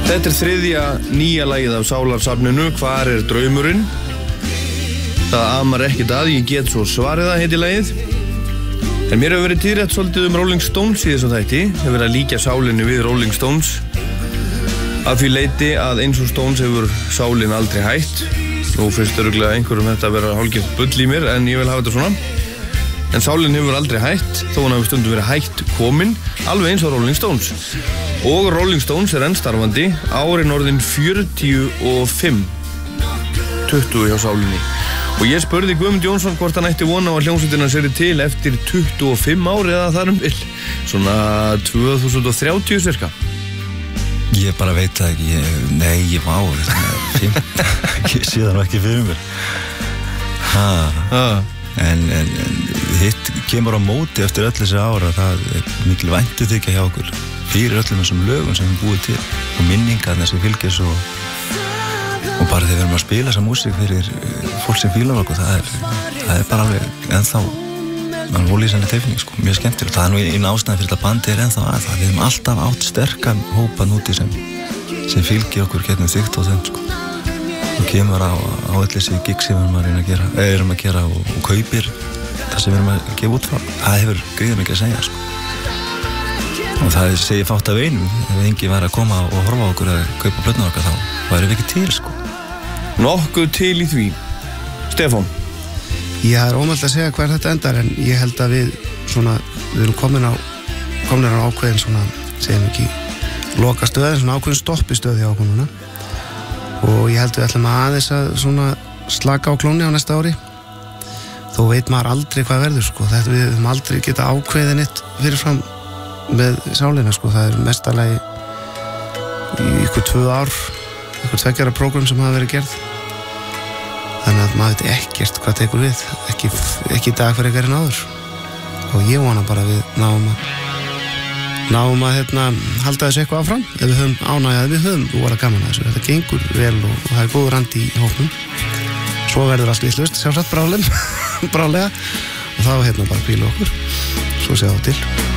Þetta þriðja nýja lagið af Sálarsafninu, Hvar draumurinn? Það amar ekkert að, ég get svo svarið það, heitir lagið. En mér hefur verið tíðrætt svolítið Rolling Stones í þessum þætti. Hefur verið að líkja sálinni við Rolling Stones. Að því leiti að eins og Stones hefur sálin aldrei hætt. Nú finnst örugglega einhverjum þetta að vera hálfgert bull í mér, en ég vil hafa þetta svona. En sálin hefur aldrei hætt, þó hann hefur stundum verið hætt komin, alveg eins og Rolling Stones. Og Rolling Stones enn starfandi, árin orðin 45, 20 hjá sálinni. Og ég spurði Guðmund Jónsson hvort hann ætti vona á að hljómsveitin hans yrði til eftir 25 ár eða þar bil. Svona 2030 cirka. Ég bara veit það ekki, ég vá, ég sé það nú ekki fyrir mér. En hitt kemur á móti eftir öll þessi ára, það mikil væntuþykja hjá okkur fyrir öllum þessum lögum sem við búið til og minningarna sem fylgja svo og bara þegar við erum að spila þessa músík fyrir fólk sem fílar okkur, það er bara alveg ennþá ólýsandi tilfinning, sko, mjög skemmtilegt. Það er nú einn ástæðan fyrir þetta bandi er ennþá að við hefum alltaf átt sterkan hópa núti sem fylgir okkur gegnum þykkt og þenn, sko. Og kemur á öll þessi gig sem við erum að gera og kaupir það sem við erum að gefa út frá. Það hefur gríðar mikið að segja, sko. Og það segir fátt af einum, ef enginn væri að koma og horfa á okkur að kaupa plötuna okkar, þá væri við ekki til, sko. Nokkuð til í því. Stefán? Já, það er ómögulegt að segja hver þetta endar, en ég held að við erum komin á ákveðin svona, segjum ekki, loka stöð, svona ákveðin stoppistöð hjá okkur núna. Og ég held við ætlum aðeins að svona slaka á klónni á næsta ári. Þó veit maður aldrei hvað verður, sko. Þetta við höfum aldrei geta ákveðið neitt fyrirfram með sálina, sko. Það er mestalagi í ykkur 2 ár, ykkur 2 ára prógram sem hafa verið gerð. Þannig að maður veit ekkert hvað tekur við, ekki í dag fyrir ekkert en áður. Og ég vona bara að við náum að halda þessu eitthvað áfram. Ef við höfum ánægjað, við höfum voru gaman að þessu. Þetta gengur vel og það er góður andi í hópnum. Svo verður allt vitlaust, sjálfsagt brálega. Og þá bara píla okkur. Svo sé það til.